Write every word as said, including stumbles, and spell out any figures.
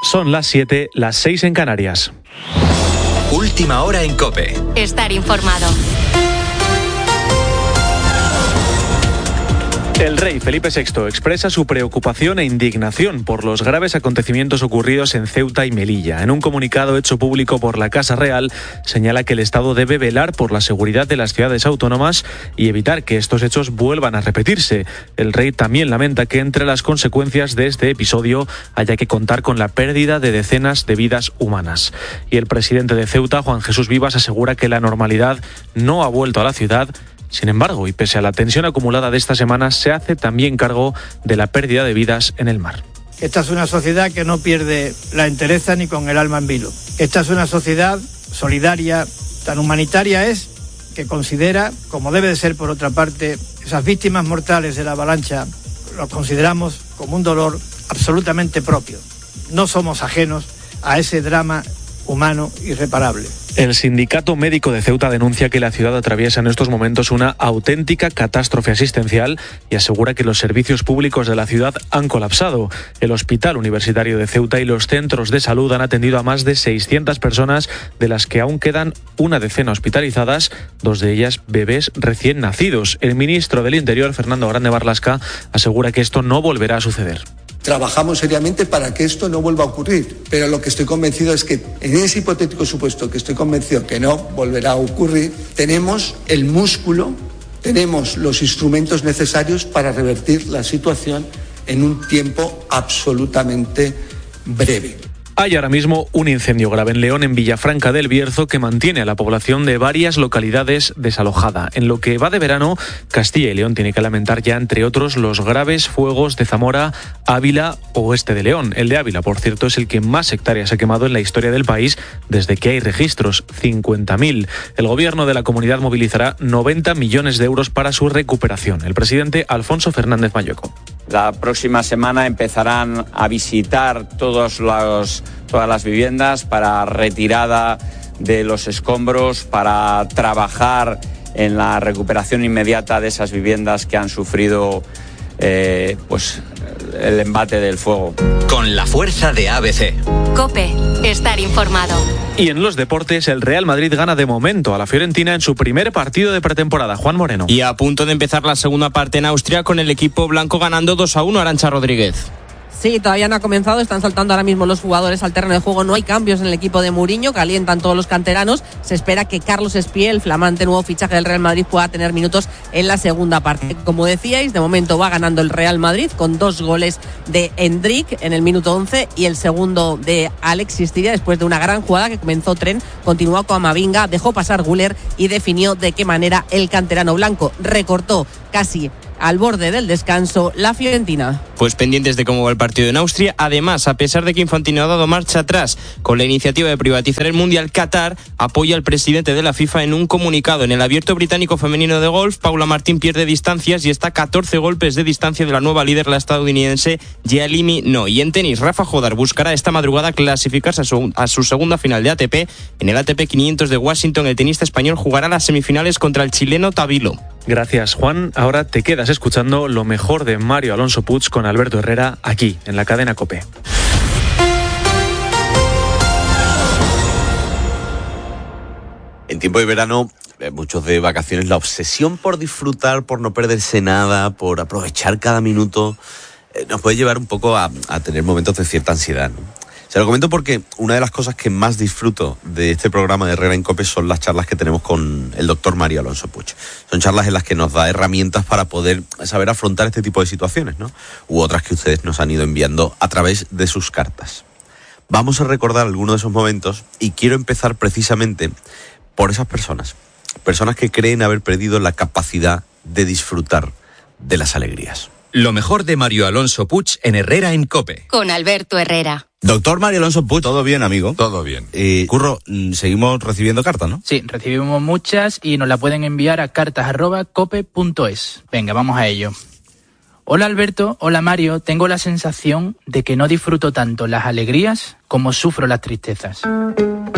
Son las siete, las seis en Canarias. Última hora en COPE. Estar informado. El rey Felipe sexto expresa su preocupación e indignación por los graves acontecimientos ocurridos en Ceuta y Melilla. En un comunicado hecho público por la Casa Real, señala que el Estado debe velar por la seguridad de las ciudades autónomas y evitar que estos hechos vuelvan a repetirse. El rey también lamenta que entre las consecuencias de este episodio haya que contar con la pérdida de decenas de vidas humanas. Y el presidente de Ceuta, Juan Jesús Vivas, asegura que la normalidad no ha vuelto a la ciudad. Sin embargo, y pese a la tensión acumulada de esta semana, se hace también cargo de la pérdida de vidas en el mar. Esta es una sociedad que no pierde la entereza ni con el alma en vilo. Esta es una sociedad solidaria, tan humanitaria es, que considera, como debe de ser por otra parte, esas víctimas mortales de la avalancha, los consideramos como un dolor absolutamente propio. No somos ajenos a ese drama humano irreparable. El Sindicato Médico de Ceuta denuncia que la ciudad atraviesa en estos momentos una auténtica catástrofe asistencial y asegura que los servicios públicos de la ciudad han colapsado. El Hospital Universitario de Ceuta y los centros de salud han atendido a más de seiscientas personas, de las que aún quedan una decena hospitalizadas, dos de ellas bebés recién nacidos. El ministro del Interior, Fernando Grande-Marlaska, asegura que esto no volverá a suceder. Trabajamos seriamente para que esto no vuelva a ocurrir, pero lo que estoy convencido es que en ese hipotético supuesto que estoy convencido que no volverá a ocurrir, tenemos el músculo, tenemos los instrumentos necesarios para revertir la situación en un tiempo absolutamente breve. Hay ahora mismo un incendio grave en León, en Villafranca del Bierzo, que mantiene a la población de varias localidades desalojada. En lo que va de verano, Castilla y León tiene que lamentar ya, entre otros, los graves fuegos de Zamora, Ávila o Este de León. El de Ávila, por cierto, es el que más hectáreas ha quemado en la historia del país desde que hay registros, cincuenta mil. El gobierno de la comunidad movilizará noventa millones de euros para su recuperación. El presidente Alfonso Fernández Mañueco. La próxima semana empezarán a visitar todos los, todas las viviendas para retirada de los escombros, para trabajar en la recuperación inmediata de esas viviendas que han sufrido eh, pues, el embate del fuego. Con la fuerza de A B C. COPE. Estar informado. Y en los deportes, el Real Madrid gana de momento a la Fiorentina en su primer partido de pretemporada. Juan Moreno. Y a punto de empezar la segunda parte en Austria, con el equipo blanco ganando dos a uno. Arantxa Rodríguez. Sí, todavía no ha comenzado, están saltando ahora mismo los jugadores al terreno de juego, no hay cambios en el equipo de Mourinho, calientan todos los canteranos, se espera que Carlos Espié, el flamante nuevo fichaje del Real Madrid, pueda tener minutos en la segunda parte. Como decíais, de momento va ganando el Real Madrid con dos goles de Endrick en el minuto once y el segundo de Alexis Tiria, después de una gran jugada que comenzó Tren, continuó con Amavinga, dejó pasar Güler y definió de qué manera el canterano blanco recortó casi al borde del descanso la Fiorentina. Pues pendientes de cómo va el partido en Austria. Además, a pesar de que Infantino ha dado marcha atrás con la iniciativa de privatizar el Mundial, Qatar apoya al presidente de la FIFA en un comunicado. En el Abierto Británico Femenino de Golf, Paula Martín pierde distancias y está a catorce golpes de distancia de la nueva líder, la estadounidense Yealimi No. Y en tenis, Rafa Jodar buscará esta madrugada clasificarse a su, a su segunda final de A T P. En el A T P quinientos de Washington, el tenista español jugará las semifinales contra el chileno Tabilo. Gracias, Juan. Ahora te quedas escuchando lo mejor de Mario Alonso Puig con Alberto Herrera, aquí, en la cadena COPE. En tiempo de verano, muchos de vacaciones, la obsesión por disfrutar, por no perderse nada, por aprovechar cada minuto, eh, nos puede llevar un poco a, a tener momentos de cierta ansiedad, ¿no? Se lo comento porque una de las cosas que más disfruto de este programa de Herrera en COPE son las charlas que tenemos con el doctor Mario Alonso Puig. Son charlas en las que nos da herramientas para poder saber afrontar este tipo de situaciones, ¿no? U otras que ustedes nos han ido enviando a través de sus cartas. Vamos a recordar algunos de esos momentos y quiero empezar precisamente por esas personas. Personas que creen haber perdido la capacidad de disfrutar de las alegrías. Lo mejor de Mario Alonso Puig en Herrera en COPE. Con Alberto Herrera. Doctor Mario Alonso Puig, ¿todo bien, amigo? Todo bien. Eh, Curro, seguimos recibiendo cartas, ¿no? Sí, recibimos muchas y nos la pueden enviar a cartas arroba cope punto es. Venga, vamos a ello. Hola Alberto, hola Mario, tengo la sensación de que no disfruto tanto las alegrías como sufro las tristezas.